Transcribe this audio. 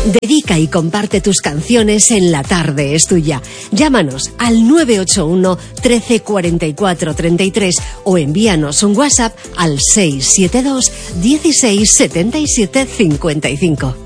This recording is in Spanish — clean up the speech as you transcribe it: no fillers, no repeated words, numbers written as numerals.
Dedica y comparte tus canciones en La Tarde es Tuya. Llámanos al 981 13 44 33 o envíanos un WhatsApp al 672 16 77 55.